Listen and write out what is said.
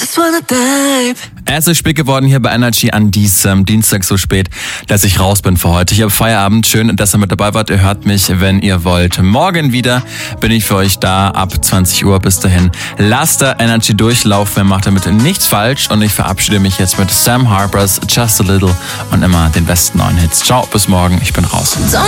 just wanna dive. Es ist spät geworden hier bei Energy an diesem Dienstag so spät, dass ich raus bin für heute. Ich habe Feierabend. Schön, dass ihr mit dabei wart. Ihr hört mich, wenn ihr wollt. Morgen wieder bin ich für euch da ab 20 Uhr. Bis dahin lasst da Energy durchlaufen. Ihr macht damit nichts falsch. Und ich verabschiede mich jetzt mit Sam Harpers Just a Little und immer den besten neuen Hits. Ciao, bis morgen. Ich bin raus.